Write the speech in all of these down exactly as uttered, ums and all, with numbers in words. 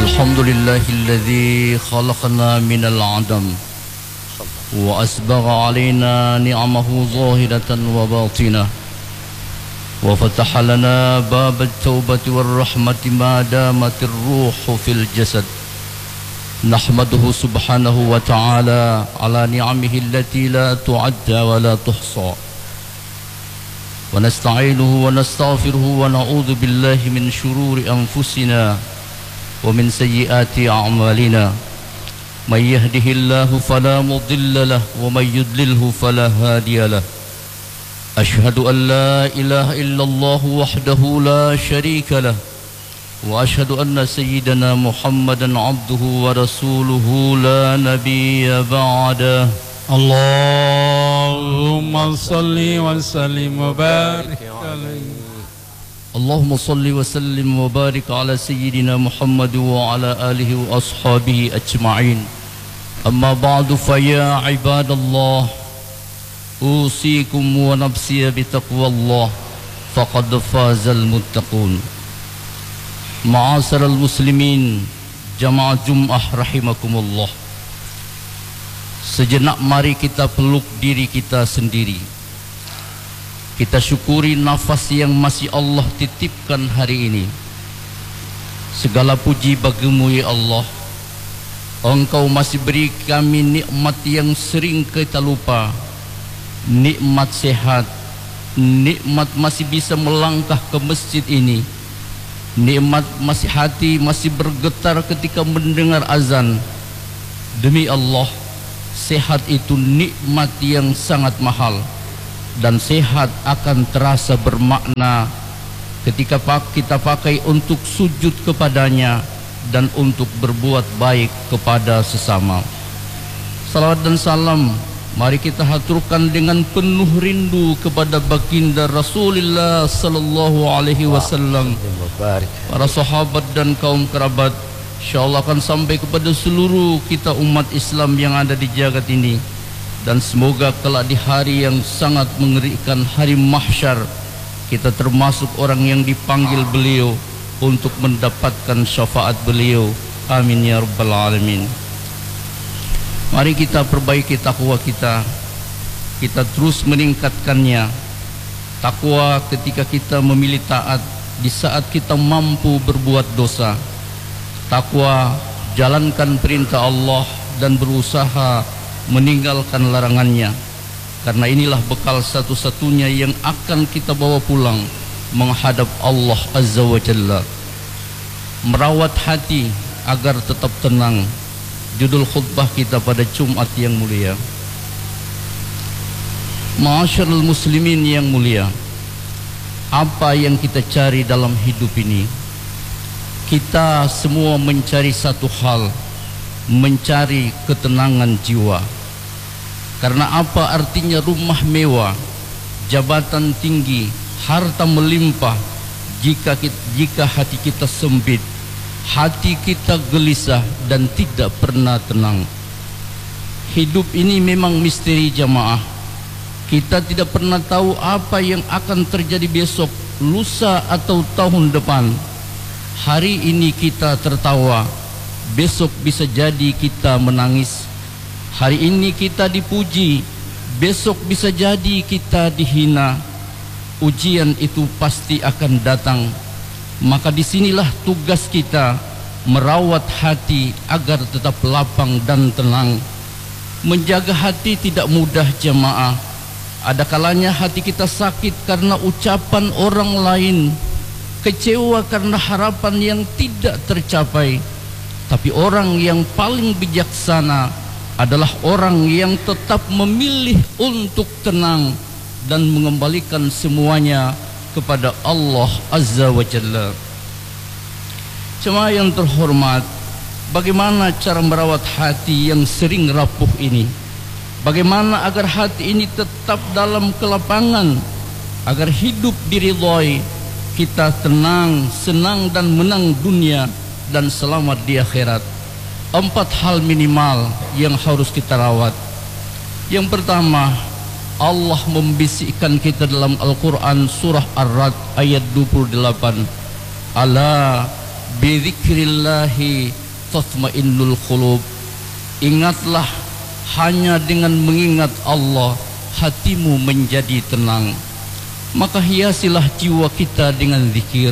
الحمد لله الذي خلقنا من العدم وأسبغ علينا نعمه ظاهرة وباطنة وفتح لنا باب التوبة والرحمة ما دامت الروح في الجسد. نحمده سبحانه وتعالى على نعمه التي لا تعد ولا تحصى، ونستعينه ونستغفره ونعوذ بالله من شرور أنفسنا ومن سيئات أعمالنا. من يهده الله فلا مضل له ومن يضلله فلا هادي له. أشهد أن لا إله إلا الله وحده لا شريك له، وأشهد أن سيدنا محمدا عبده ورسوله لا نبي بعده. اللهم صل وسلم وبارك عليه. اللهم صل وسلم وبارك على سيدنا محمد وعلى آله وأصحابه أجمعين. أما بعد فيا عباد الله، أوصيكم ونفسي بتقوى الله فقد فاز المتقون. معاشر المسlimin, jamaah Jum'ah rahimakumullah. Sejenak mari kita peluk diri kita sendiri. Kita syukuri nafas yang masih Allah titipkan hari ini. Segala puji bagimu ya Allah. Engkau masih beri kami nikmat yang sering kita lupa. Nikmat sehat, nikmat masih bisa melangkah ke masjid ini, nikmat masih hati masih bergetar ketika mendengar azan. Demi Allah, sehat itu nikmat yang sangat mahal. Dan sehat akan terasa bermakna ketika kita pakai untuk sujud kepadanya dan untuk berbuat baik kepada sesama. Salawat dan salam mari kita haturkan dengan penuh rindu kepada baginda Rasulullah sallallahu alaihi wasallam, para sahabat dan kaum kerabat. Insyaallah akan sampai kepada seluruh kita umat Islam yang ada di jagat ini. Dan semoga kelak di hari yang sangat mengerikan, hari mahsyar, kita termasuk orang yang dipanggil beliau untuk mendapatkan syafaat beliau. Amin ya rabbal alamin. Mari kita perbaiki takwa kita. Kita terus meningkatkannya. Takwa ketika kita memilih taat di saat kita mampu berbuat dosa. Takwa jalankan perintah Allah dan berusaha meninggalkan larangannya, karena inilah bekal satu-satunya yang akan kita bawa pulang menghadap Allah Azza wa Jalla. Merawat hati agar tetap tenang, judul khutbah kita pada Jumat yang mulia. Ma'asyiral muslimin yang mulia, apa yang kita cari dalam hidup ini? Kita semua mencari satu hal, mencari ketenangan jiwa. Karena apa artinya rumah mewah, jabatan tinggi, harta melimpah jika kita, jika hati kita sempit, hati kita gelisah dan tidak pernah tenang. Hidup ini memang misteri jamaah. Kita tidak pernah tahu apa yang akan terjadi besok, lusa atau tahun depan. Hari ini kita tertawa, besok bisa jadi kita menangis. Hari ini kita dipuji, besok bisa jadi kita dihina. Ujian itu pasti akan datang. Maka disinilah tugas kita, merawat hati agar tetap lapang dan tenang. Menjaga hati tidak mudah jamaah. Ada kalanya hati kita sakit karena ucapan orang lain, kecewa karena harapan yang tidak tercapai. Tapi orang yang paling bijaksana adalah orang yang tetap memilih untuk tenang dan mengembalikan semuanya kepada Allah Azza wa Jalla. Jemaah yang terhormat, bagaimana cara merawat hati yang sering rapuh ini? Bagaimana agar hati ini tetap dalam kelapangan, agar hidup diridhoi, kita tenang, senang dan menang dunia dan selamat di akhirat? Empat hal minimal yang harus kita rawat. Yang pertama, Allah membisikkan kita dalam Al-Quran surah Ar-Ra'd ayat dua puluh delapan. Ala Bidzikrillahi tatmainnul qulub. Ingatlah, hanya dengan mengingat Allah hatimu menjadi tenang. Maka hiasilah jiwa kita dengan zikir.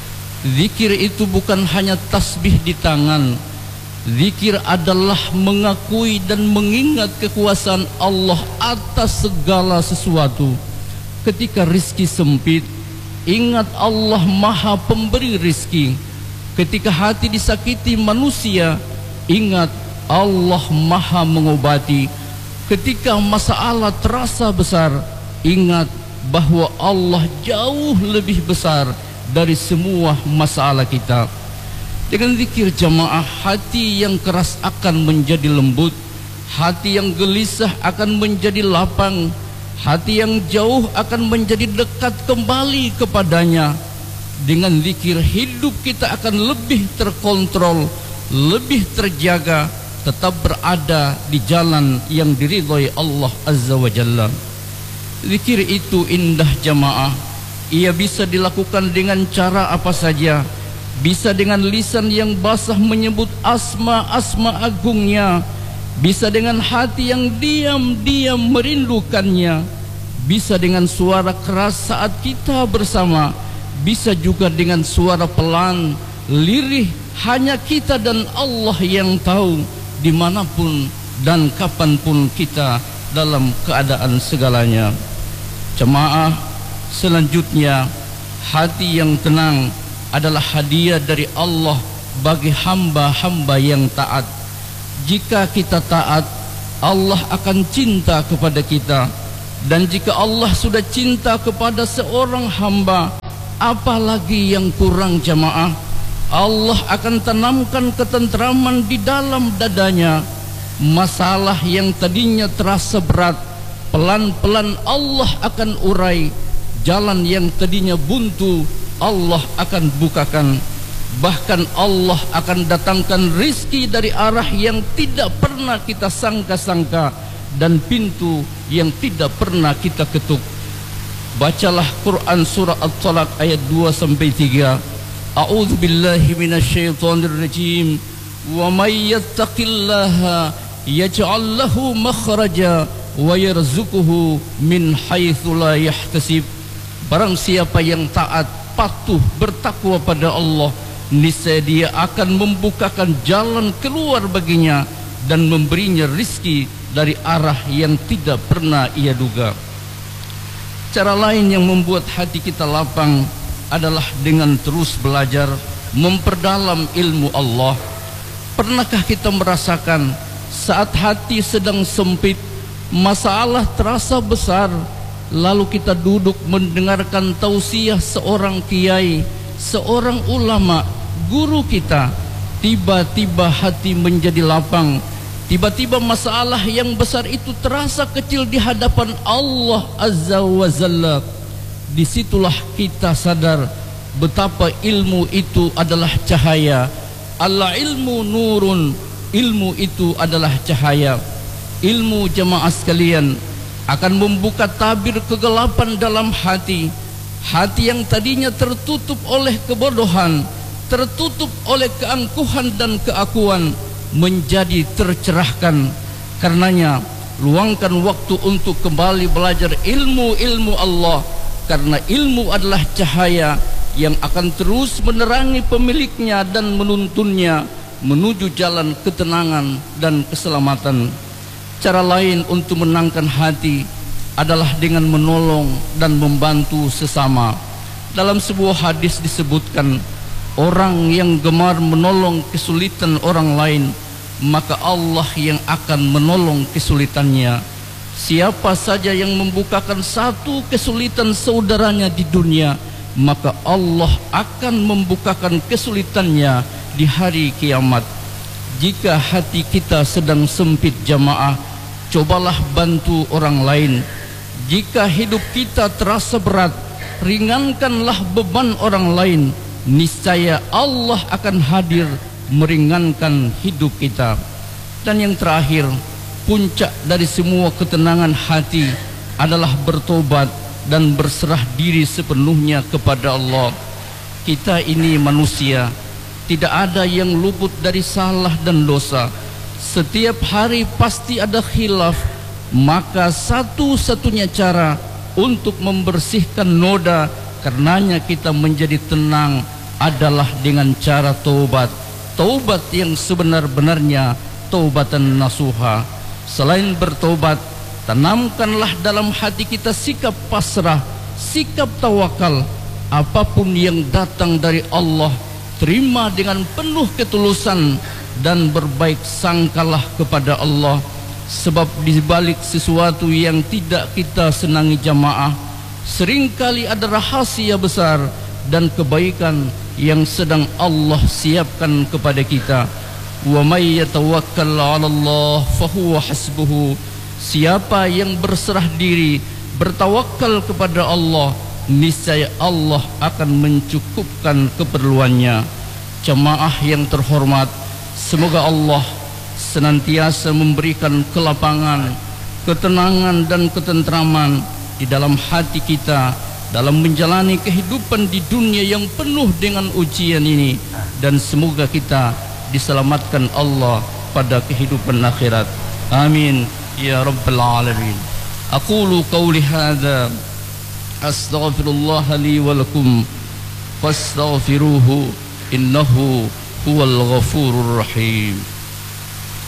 Zikir itu bukan hanya tasbih di tangan. Zikir adalah mengakui dan mengingat kekuasaan Allah atas segala sesuatu. Ketika rizki sempit, ingat Allah Maha Pemberi rizki. Ketika hati disakiti manusia, ingat Allah Maha Mengobati. Ketika masalah terasa besar, ingat bahwa Allah jauh lebih besar dari semua masalah kita. Dengan zikir jamaah, hati yang keras akan menjadi lembut, hati yang gelisah akan menjadi lapang, hati yang jauh akan menjadi dekat kembali kepadanya. Dengan zikir, hidup kita akan lebih terkontrol, lebih terjaga, tetap berada di jalan yang diridhai Allah Azza wa Jalla. Zikir itu indah jamaah. Ia bisa dilakukan dengan cara apa saja. Bisa dengan lisan yang basah menyebut asma-asma agungnya. Bisa dengan hati yang diam-diam merindukannya. Bisa dengan suara keras saat kita bersama. Bisa juga dengan suara pelan, lirih, hanya kita dan Allah yang tahu dimanapun dan kapanpun kita dalam keadaan segalanya. Jemaah, selanjutnya hati yang tenang adalah hadiah dari Allah bagi hamba-hamba yang taat. Jika kita taat, Allah akan cinta kepada kita. Dan jika Allah sudah cinta kepada seorang hamba, apalagi yang kurang jamaah? Allah akan tanamkan ketentraman di dalam dadanya. Masalah yang tadinya terasa berat, pelan-pelan Allah akan urai. Jalan yang tadinya buntu, Allah akan bukakan. Bahkan Allah akan datangkan rizki dari arah yang tidak pernah kita sangka-sangka dan pintu yang tidak pernah kita ketuk. Bacalah Quran surah At-Talaq ayat dua sampai tiga. A'udzu billahi minasyaitonir rajim. Wa may yattaqillaha yaj'al lahu makhraja wa yarzuquhu min haitsu la yahtasib. Barang siapa yang taat, patuh, bertakwa pada Allah, niscaya dia akan membukakan jalan keluar baginya dan memberinya rizki dari arah yang tidak pernah ia duga. Cara lain yang membuat hati kita lapang adalah dengan terus belajar, memperdalam ilmu Allah. Pernahkah kita merasakan saat hati sedang sempit, masalah terasa besar, lalu kita duduk mendengarkan tausiah seorang kiai, seorang ulama, guru kita, tiba-tiba hati menjadi lapang. Tiba-tiba masalah yang besar itu terasa kecil di hadapan Allah Azza wa Jalla. Disitulah kita sadar betapa ilmu itu adalah cahaya. Al ilmu nurun, ilmu itu adalah cahaya. Ilmu jemaah sekalian akan membuka tabir kegelapan dalam hati. Hati yang tadinya tertutup oleh kebodohan, tertutup oleh keangkuhan dan keakuan, menjadi tercerahkan. Karenanya luangkan waktu untuk kembali belajar ilmu-ilmu Allah, karena ilmu adalah cahaya yang akan terus menerangi pemiliknya dan menuntunnya menuju jalan ketenangan dan keselamatan. Cara lain untuk menangkan hati adalah dengan menolong dan membantu sesama. Dalam sebuah hadis disebutkan, orang yang gemar menolong kesulitan orang lain, maka Allah yang akan menolong kesulitannya. Siapa saja yang membukakan satu kesulitan saudaranya di dunia, maka Allah akan membukakan kesulitannya di hari kiamat. Jika hati kita sedang sempit jamaah, cobalah bantu orang lain. Jika hidup kita terasa berat, ringankanlah beban orang lain. Niscaya Allah akan hadir meringankan hidup kita. Dan yang terakhir, puncak dari semua ketenangan hati adalah bertobat dan berserah diri sepenuhnya kepada Allah. Kita ini manusia, Tidak ada yang luput dari salah dan dosa. Setiap hari pasti ada khilaf. Maka satu-satunya cara untuk membersihkan noda, karenanya kita menjadi tenang, adalah dengan cara taubat. Taubat yang sebenar-benarnya, taubatan nasuha. Selain bertaubat, tanamkanlah dalam hati kita sikap pasrah, sikap tawakal. Apapun yang datang dari Allah, terima dengan penuh ketulusan dan berbaik sangkalah kepada Allah. Sebab di balik sesuatu yang tidak kita senangi jamaah, seringkali ada rahasia besar dan kebaikan yang sedang Allah siapkan kepada kita. Wa may yatawakkal 'ala Allah fahuwa hasbuhu. Siapa yang berserah diri, bertawakal kepada Allah, niscaya Allah akan mencukupkan keperluannya. Jamaah yang terhormat, semoga Allah senantiasa memberikan kelapangan, ketenangan dan ketentraman di dalam hati kita dalam menjalani kehidupan di dunia yang penuh dengan ujian ini, dan semoga kita diselamatkan Allah pada kehidupan akhirat. Amin ya rabbal alamin. Aqulu qawli hadza astaghfirullah li wa lakum fastaghfiruhu innahu huwal ghafurur rahim.